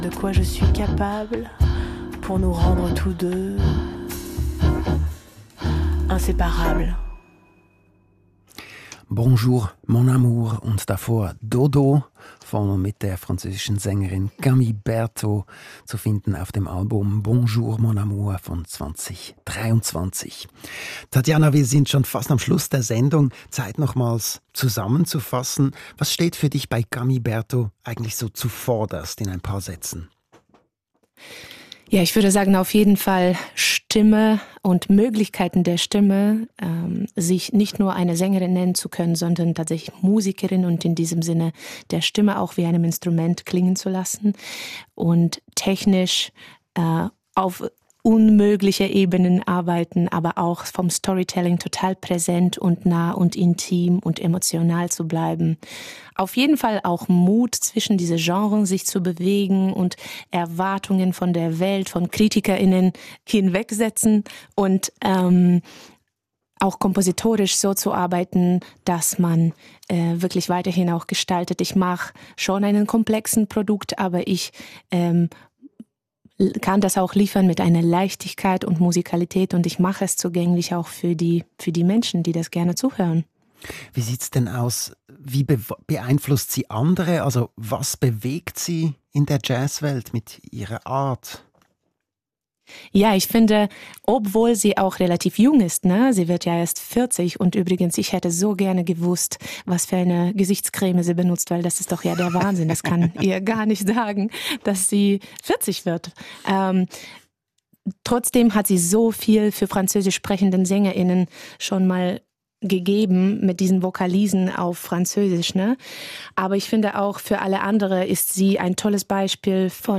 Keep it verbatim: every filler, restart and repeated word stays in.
De quoi je suis capable pour nous rendre tous deux inséparables. Bonjour, mon amour und davor Dodo von und mit der französischen Sängerin Camille Berthaud zu finden auf dem Album Bonjour, mon amour von zwanzig dreiundzwanzig. Tatjana, wir sind schon fast am Schluss der Sendung. Zeit nochmals zusammenzufassen. Was steht für dich bei Camille Berthaud eigentlich so zuvorderst in ein paar Sätzen? Ja, ich würde sagen, auf jeden Fall Stimme und Möglichkeiten der Stimme, ähm, sich nicht nur eine Sängerin nennen zu können, sondern tatsächlich Musikerin und in diesem Sinne der Stimme auch wie einem Instrument klingen zu lassen und technisch äh, auf unmögliche Ebenen arbeiten, aber auch vom Storytelling total präsent und nah und intim und emotional zu bleiben. Auf jeden Fall auch Mut, zwischen diese Genres sich zu bewegen und Erwartungen von der Welt, von KritikerInnen hinwegsetzen und ähm, auch kompositorisch so zu arbeiten, dass man äh, wirklich weiterhin auch gestaltet. Ich mache schon einen komplexen Produkt, aber ich ähm, kann das auch liefern mit einer Leichtigkeit und Musikalität und ich mache es zugänglich auch für die, für die Menschen, die das gerne zuhören. Wie sieht's denn aus? Wie be- beeinflusst sie andere? Also was bewegt sie in der Jazzwelt mit ihrer Art? Ja, ich finde, obwohl sie auch relativ jung ist, ne, sie wird ja erst vierzig und übrigens, ich hätte so gerne gewusst, was für eine Gesichtscreme sie benutzt, weil das ist doch ja der Wahnsinn, das kann ihr gar nicht sagen, dass sie vierzig wird. Ähm, trotzdem hat sie so viel für französisch sprechenden SängerInnen schon mal gegeben mit diesen Vokalisen auf Französisch, ne? Aber ich finde auch für alle andere ist sie ein tolles Beispiel von